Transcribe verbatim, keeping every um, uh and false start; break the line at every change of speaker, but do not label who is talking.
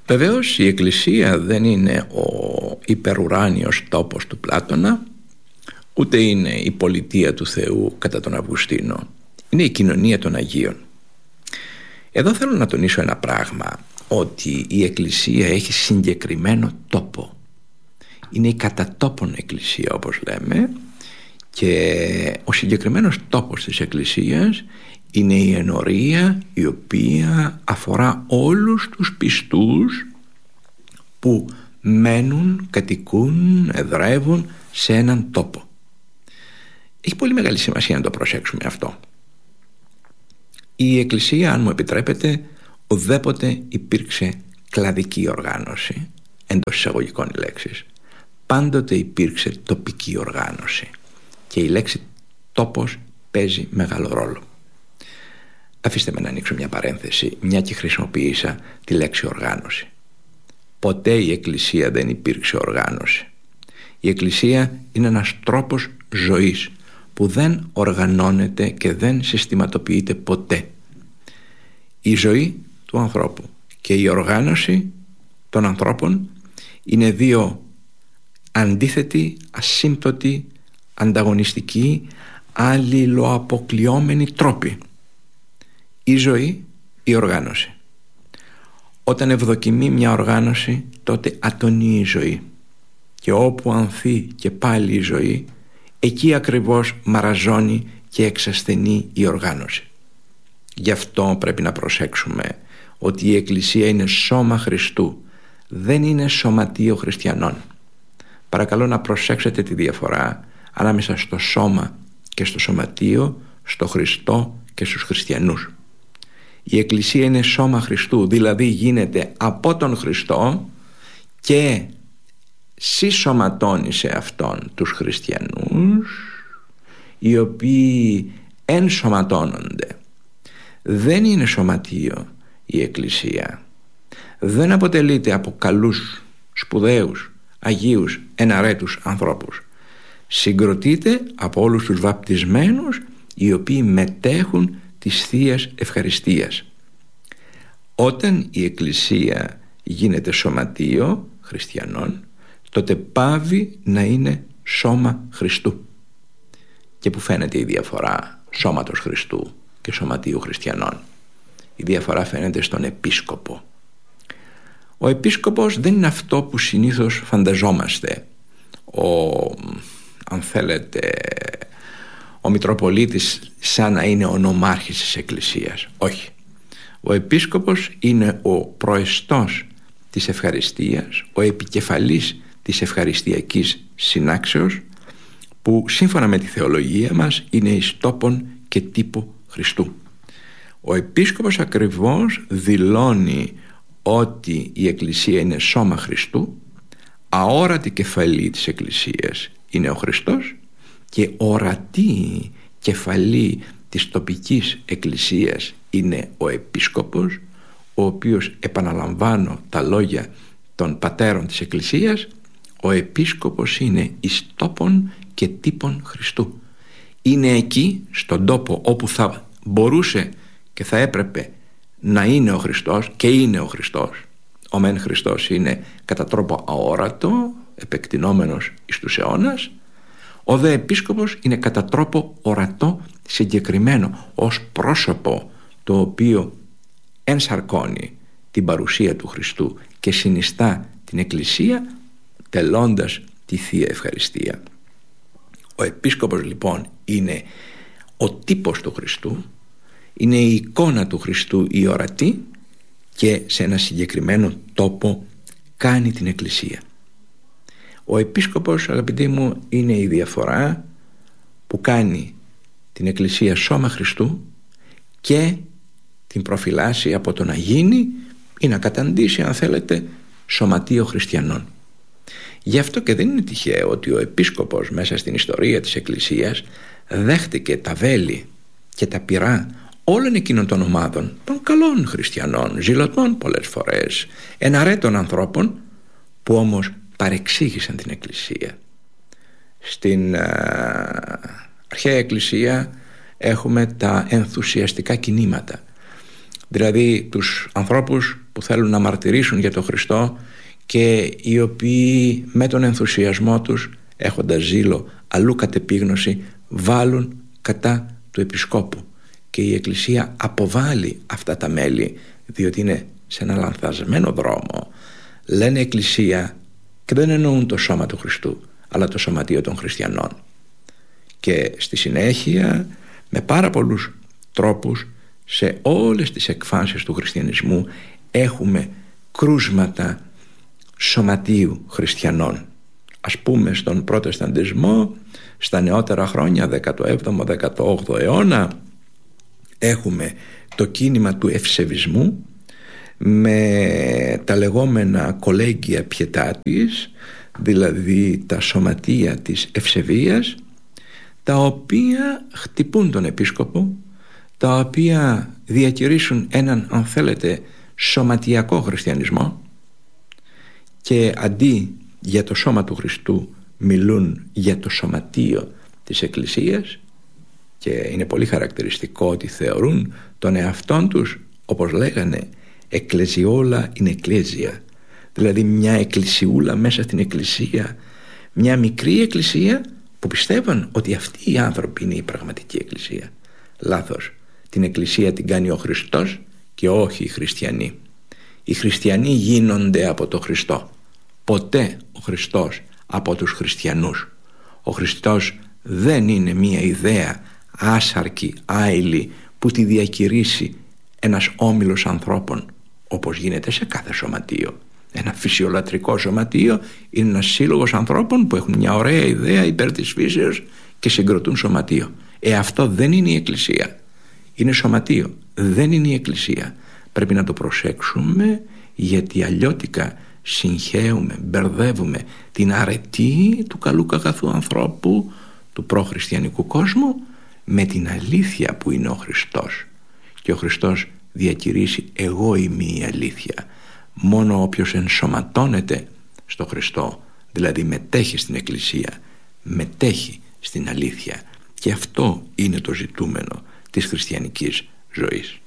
Βεβαίως η Εκκλησία δεν είναι ο υπερουράνιος τόπος του Πλάτωνα, ούτε είναι η πολιτεία του Θεού κατά τον Αυγουστίνο. Είναι η κοινωνία των Αγίων. Εδώ θέλω να τονίσω ένα πράγμα, ότι η Εκκλησία έχει συγκεκριμένο τόπο. Είναι η κατατόπων Εκκλησία, όπως λέμε, και ο συγκεκριμένος τόπος της Εκκλησίας είναι η ενορία, η οποία αφορά όλους τους πιστούς που μένουν, κατοικούν, εδρεύουν σε έναν τόπο. Έχει πολύ μεγάλη σημασία να το προσέξουμε αυτό. Η Εκκλησία, αν μου επιτρέπετε, ουδέποτε υπήρξε κλαδική οργάνωση, εντός εισαγωγικών η λέξης. Πάντοτε υπήρξε τοπική οργάνωση και η λέξη τόπος παίζει μεγάλο ρόλο. Αφήστε με να ανοίξω μια παρένθεση, μια και χρησιμοποίησα τη λέξη οργάνωση. Ποτέ η Εκκλησία δεν υπήρξε οργάνωση. Η Εκκλησία είναι ένας τρόπος ζωής που δεν οργανώνεται και δεν συστηματοποιείται ποτέ. Η ζωή του ανθρώπου και η οργάνωση των ανθρώπων είναι δύο αντίθετοι, ασύμπτωτοι, ανταγωνιστικοί, αλληλοαποκλειόμενοι τρόποι. Η ζωή, η οργάνωση. Όταν ευδοκιμεί μια οργάνωση, τότε ατονεί η ζωή. Και όπου ανθεί και πάλι η ζωή, εκεί ακριβώς μαραζώνει και εξασθενεί η οργάνωση. Γι' αυτό πρέπει να προσέξουμε ότι η Εκκλησία είναι σώμα Χριστού, δεν είναι σωματείο χριστιανών. Παρακαλώ να προσέξετε τη διαφορά ανάμεσα στο σώμα και στο σωματείο, στο Χριστό και στους χριστιανούς. Η Εκκλησία είναι σώμα Χριστού, δηλαδή γίνεται από τον Χριστό και συσσωματώνει σε αυτόν τους χριστιανούς, οι οποίοι ενσωματώνονται. Δεν είναι σωματείο η Εκκλησία. Δεν αποτελείται από καλούς, σπουδαίους, αγίους, εναρέτους ανθρώπους. Συγκροτείται από όλους τους βαπτισμένους, οι οποίοι μετέχουν της Θείας Ευχαριστίας. Όταν η Εκκλησία γίνεται σωματείο χριστιανών, τότε πάβει να είναι σώμα Χριστού. Και που φαίνεται η διαφορά σώματος Χριστού και σωματείου χριστιανών? Η διαφορά φαίνεται στον επίσκοπο. Ο επίσκοπος δεν είναι αυτό που συνήθως φανταζόμαστε. Ο, αν θέλετε, ο Μητροπολίτης σαν να είναι ο νομάρχης της Εκκλησίας. Όχι. Ο επίσκοπος είναι ο προεστός της ευχαριστίας, ο επικεφαλής της ευχαριστιακής συνάξεως, που σύμφωνα με τη θεολογία μας είναι εις τόπον και τύπο Χριστού. Ο επίσκοπος ακριβώς δηλώνει ότι η Εκκλησία είναι σώμα Χριστού, αόρατη κεφαλή της Εκκλησίας είναι ο Χριστός και ορατή κεφαλή της τοπικής εκκλησίας είναι ο επίσκοπος, ο οποίος, επαναλαμβάνω τα λόγια των πατέρων της Εκκλησίας, ο επίσκοπος είναι εις τόπον και τύπον Χριστού. Είναι εκεί, στον τόπο όπου θα μπορούσε και θα έπρεπε να είναι ο Χριστός, και είναι ο Χριστός. Ο μεν Χριστός είναι κατά τρόπο αόρατο, επεκτηνόμενος εις τους αιώνας. Ο δε επίσκοπος είναι κατά τρόπο ορατό, συγκεκριμένο, ως πρόσωπο το οποίο ενσαρκώνει την παρουσία του Χριστού και συνιστά την Εκκλησία, τελώντας τη Θεία Ευχαριστία. Ο επίσκοπος λοιπόν είναι ο τύπος του Χριστού, είναι η εικόνα του Χριστού η ορατή, και σε ένα συγκεκριμένο τόπο κάνει την Εκκλησία. Ο επίσκοπος, αγαπητοί μου, είναι η διαφορά που κάνει την Εκκλησία σώμα Χριστού και την προφυλάσσει από το να γίνει ή να καταντήσει, αν θέλετε, σωματείο χριστιανών. Γι' αυτό και δεν είναι τυχαίο ότι ο επίσκοπος μέσα στην ιστορία της Εκκλησίας δέχτηκε τα βέλη και τα πυρά όλων εκείνων των ομάδων, των καλών χριστιανών, ζηλωτών πολλές φορές, εναρέτων ανθρώπων, που όμως παρεξήγησαν την Εκκλησία. Στην α, αρχαία Εκκλησία έχουμε τα ενθουσιαστικά κινήματα, δηλαδή τους ανθρώπους που θέλουν να μαρτυρήσουν για τον Χριστό και οι οποίοι με τον ενθουσιασμό τους, έχοντας ζήλο αλλού κατ' επίγνωση, βάλουν κατά του Επισκόπου, και η Εκκλησία αποβάλλει αυτά τα μέλη, διότι είναι σε ένα λανθασμένο δρόμο. Λένε Εκκλησία και δεν εννοούν το σώμα του Χριστού, αλλά το σωματείο των χριστιανών. Και στη συνέχεια, με πάρα πολλούς τρόπους, σε όλες τις εκφάνσεις του χριστιανισμού έχουμε κρούσματα σωματείου χριστιανών. Ας πούμε στον Προτεσταντισμό, στα νεότερα χρόνια, δέκατο έβδομο δέκατο όγδοο αιώνα, έχουμε το κίνημα του ευσεβισμού με τα λεγόμενα κολέγγια πιετάτης, δηλαδή τα σωματεία της ευσεβίας, τα οποία χτυπούν τον επίσκοπο, τα οποία διακηρύσουν έναν, αν θέλετε, σωματιακό χριστιανισμό, και αντί για το σώμα του Χριστού μιλούν για το σωματείο της Εκκλησίας, και είναι πολύ χαρακτηριστικό ότι θεωρούν τον εαυτόν τους, όπως λέγανε, εκκλησιόλα είναι εκκλησία, δηλαδή μια εκκλησιούλα μέσα στην εκκλησία, μια μικρή εκκλησία που πιστεύαν ότι αυτοί οι άνθρωποι είναι η πραγματική εκκλησία. Λάθος. Την εκκλησία την κάνει ο Χριστός και όχι οι χριστιανοί. Οι χριστιανοί γίνονται από το Χριστό, ποτέ ο Χριστός από τους χριστιανούς. Ο Χριστός δεν είναι μία ιδέα άσαρκη, άειλη, που τη διακηρύσει ένας όμιλος ανθρώπων, όπως γίνεται σε κάθε σωματείο. Ένα φυσιολατρικό σωματείο είναι ένας σύλλογος ανθρώπων που έχουν μια ωραία ιδέα υπέρ της φύσεως και συγκροτούν σωματείο. Ε, αυτό δεν είναι η Εκκλησία. Είναι σωματείο, δεν είναι η Εκκλησία. Πρέπει να το προσέξουμε, γιατί αλλιώτικα συγχέουμε, μπερδεύουμε την αρετή του καλού καθού ανθρώπου, του προχριστιανικού κόσμου, με την αλήθεια που είναι ο Χριστός. Και ο Χριστός διακηρύσει εγώ είμαι η αλήθεια. Μόνο όποιος ενσωματώνεται στο Χριστό, δηλαδή μετέχει στην Εκκλησία, μετέχει στην αλήθεια. Και αυτό είναι το ζητούμενο της χριστιανικής ζωής.